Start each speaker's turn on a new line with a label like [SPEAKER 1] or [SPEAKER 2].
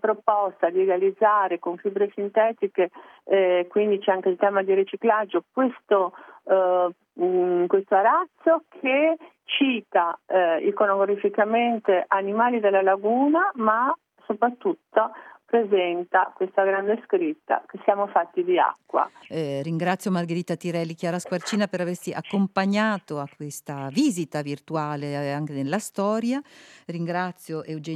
[SPEAKER 1] proposta di realizzare con fibre sintetiche, quindi c'è anche il tema di riciclaggio, questo arazzo che cita iconograficamente animali della laguna, ma soprattutto presenta questa grande scritta che siamo fatti di acqua.
[SPEAKER 2] Ringrazio Margherita Tirelli, Chiara Squarcina per averci accompagnato a questa visita virtuale, anche nella storia. Ringrazio Eugenio